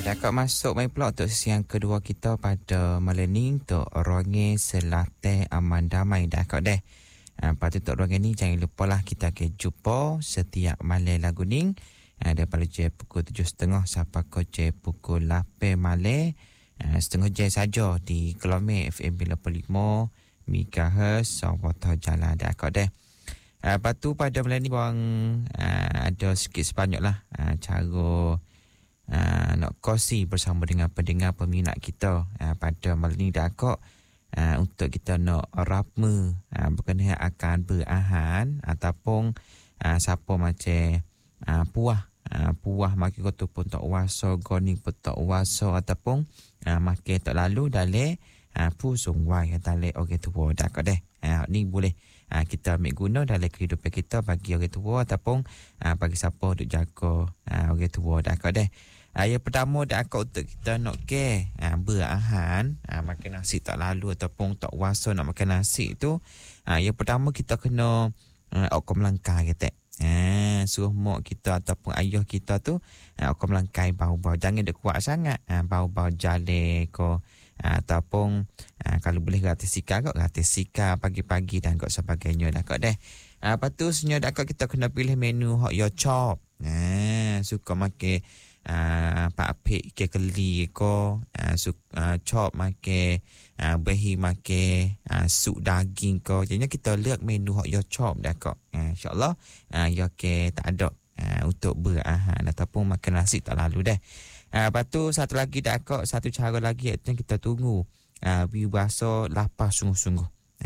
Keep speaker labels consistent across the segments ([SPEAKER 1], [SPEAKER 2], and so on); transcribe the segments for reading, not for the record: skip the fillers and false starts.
[SPEAKER 1] Dah masuk main pula untuk sesi yang kedua kita pada malam ni untuk Ronge Selate Aman Damai dah kau deh. Lepas tu untuk Ronge ni jangan lupa lah kita akan jumpa setiap malam lagu ni. Daripada je pukul 7.30 sampai ke pukul 8 malam. Setengah je saja di Kelome FM 85 MHz Sawata Jalan dah kau deh. Lepas tu pada malam ni bang ada sikit sebanyak lah cara nak kongsi bersama dengan pendengar peminat kita pada malam ni dah kok untuk kita nak rapme berkenaan akan berahan ataupun siapa macam puah makin kau pun tak waso goni pun tak waso ataupun makin tak lalu dale pusung wai dale okey tu dah kok deh ni boleh kita ambil guna dalam kehidupan kita bagi orang tua ataupun bagi siapa duk jaga orang tua dah kok deh. Yang pertama dah kau untuk kita nak ke berahan makan nasi tak lalu ataupun tak wasa nak makan nasi tu yang pertama kita kena okam langkai kata suruh mak kita ataupun ayah kita tu okam langkai bau-bau jangan dek kuat sangat bau-bau jale ko ataupun kalau boleh gratis sika pagi-pagi dan kok sebagainya dah kok deh. Lepas tu senyap dah kok kita kena pilih menu hot your chop suka makan pak apik ke keli ko chop make behi make sup daging ko jadinya kita lihat menu hot your chop dah kok insyaallah ya ke tak ada untuk berahan ataupun makan nasi tak lalu dah. Lepas tu satu lagi dah kok satu cara lagi iaitu kita tunggu we rasa lapar sungguh-sungguh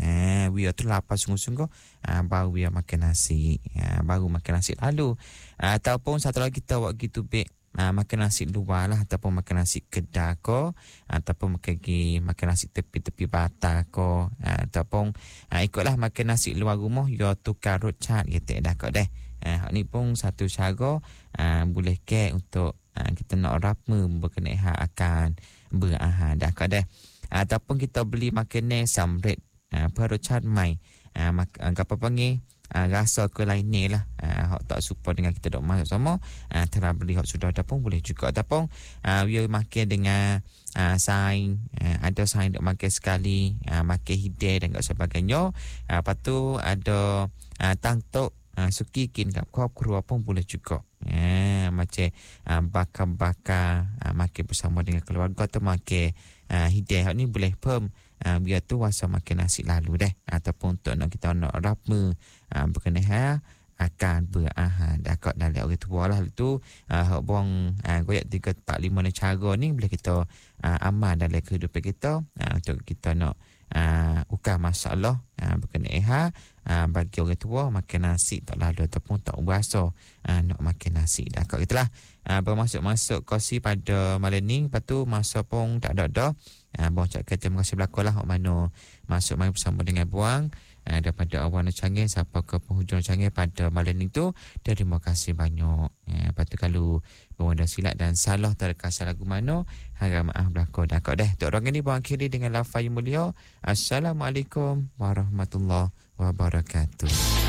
[SPEAKER 1] we tu lapar sungguh-sungguh baru we makan nasi baru makan nasi lalu ataupun satu lagi kita buat gitu baik makan nasi luar lah ataupun makan nasi kedai ko ataupun makan nasi tepi-tepi batas ko ataupun ikutlah makan nasi luar rumah yo tukar rocat gitu dah kok deh. Ni pun satu cara boleh ke untuk kita nak rapme berkenaan akan berahan dah kok deh. Ataupun kita beli makanan samret perocat mai apa panggil rasa ke lain ni lah hak tak suka dengan kita dok masak sama telah beli hak sudah ada pun boleh juga ataupun dia makan dengan saing ada saing dok makan sekali makan hidai dan sebagainya. Lepas tu ada tangtok sukikin kat kru pun boleh juga macam bakar-bakar makan bersama dengan keluarga tu makan hidai hak ni boleh pun biar tu wasa makan nasi lalu deh ataupun untuk nak kita nak rapme berkenaan akan berahan dah kok dalam orang tua lah tu hak buang goyak 3 4 5 cara ni boleh kita amal dalam kehidupan kita untuk kita nak ukar masalah berkenaan bagi orang tua makan nasi tak lalu ataupun tak berasa nak makan nasi dah kok gitulah bermasuk-masuk kongsi pada malam ni. Lepas tu masa pun tak ada buang cakap terima kasih berlaku lah mana masuk main bersama dengan buang daripada awal Canggih sampai ke penghujung Canggih pada malam ni tu. Terima kasih banyak. Lepas tu kalau buang dah silap dan salah terkasar lagu mana harap maaf berlaku dah kok deh. Tok orang ni buang akhiri dengan lafaz yang mulia. Assalamualaikum warahmatullahi wabarakatuh.